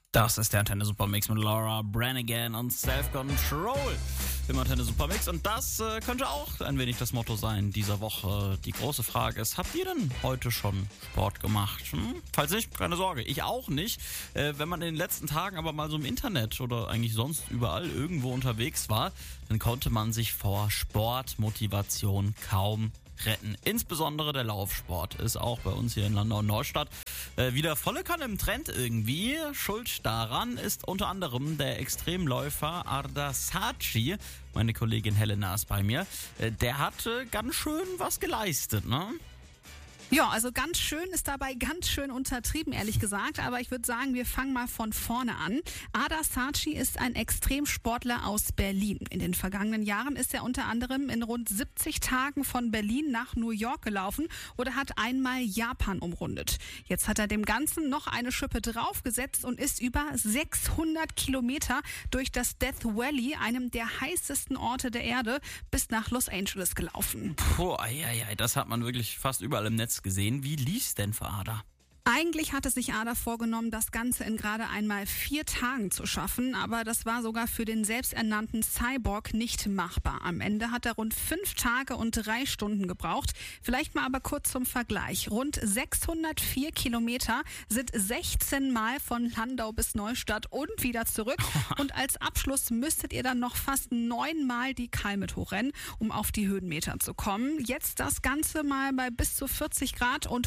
Das ist der Antenne Supermix mit Laura Branigan und Self-Control im Antenne Supermix. Und das könnte auch ein wenig das Motto sein dieser Woche. Die große Frage ist, habt ihr denn heute schon Sport gemacht? Falls nicht, keine Sorge, ich auch nicht. Wenn man in den letzten Tagen aber mal so im Internet oder eigentlich sonst überall irgendwo unterwegs war, dann konnte man sich vor Sportmotivation kaum retten. Insbesondere der Laufsport ist auch bei uns hier in Landau-Neustadt wieder volle Kanne im Trend irgendwie. Schuld daran ist unter anderem der Extremläufer Arda Saatchi. Meine Kollegin Helena ist bei mir. Der hat ganz schön was geleistet, ne? Ja, also ganz schön ist dabei ganz schön untertrieben, ehrlich gesagt. Aber ich würde sagen, wir fangen mal von vorne an. Arda Saatchi ist ein Extremsportler aus Berlin. In den vergangenen Jahren ist er unter anderem in rund 70 Tagen von Berlin nach New York gelaufen oder hat einmal Japan umrundet. Jetzt hat er dem Ganzen noch eine Schippe draufgesetzt und ist über 600 Kilometer durch das Death Valley, einem der heißesten Orte der Erde, bis nach Los Angeles gelaufen. Puh, das hat man wirklich fast überall im Netz gesehen. Wie lief's denn für Arda? Eigentlich hatte sich Arda vorgenommen, das Ganze in gerade einmal 4 Tagen zu schaffen, aber das war sogar für den selbsternannten Cyborg nicht machbar. Am Ende hat er rund 5 Tage und 3 Stunden gebraucht. Vielleicht mal aber kurz zum Vergleich. Rund 604 Kilometer sind 16 Mal von Landau bis Neustadt und wieder zurück. Und als Abschluss müsstet ihr dann noch fast 9 Mal die Kalmit hochrennen, um auf die Höhenmeter zu kommen. Jetzt das Ganze mal bei bis zu 40 Grad und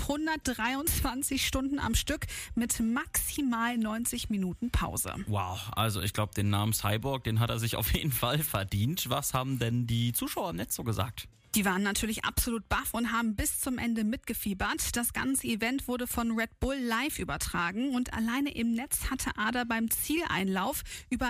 123 Stunden am Stück mit maximal 90 Minuten Pause. Wow, also ich glaube, den Namen Cyborg, den hat er sich auf jeden Fall verdient. Was haben denn die Zuschauer im Netz so gesagt? Die waren natürlich absolut baff und haben bis zum Ende mitgefiebert. Das ganze Event wurde von Red Bull live übertragen und alleine im Netz hatte Arda beim Zieleinlauf über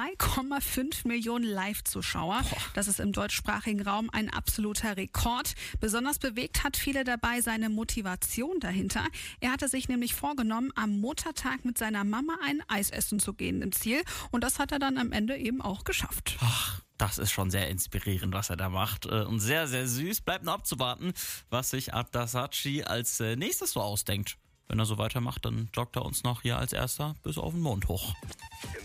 2,5 Millionen Live-Zuschauer. Das ist im deutschsprachigen Raum ein absoluter Rekord. Besonders bewegt hat viele dabei seine Motivation dahinter. Er hatte sich nämlich vorgenommen, am Muttertag mit seiner Mama ein Eis essen zu gehen im Ziel. Und das hat er dann am Ende eben auch geschafft. Das ist schon sehr inspirierend, was er da macht. Und sehr, sehr süß. Bleibt nur abzuwarten, was sich Arda Saatchi als nächstes so ausdenkt. Wenn er so weitermacht, dann joggt er uns noch hier als Erster bis auf den Mond hoch.